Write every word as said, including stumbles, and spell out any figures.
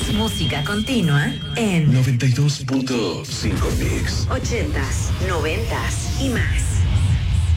Música continua en noventa y dos punto cinco Mix. ochentas, noventas y más.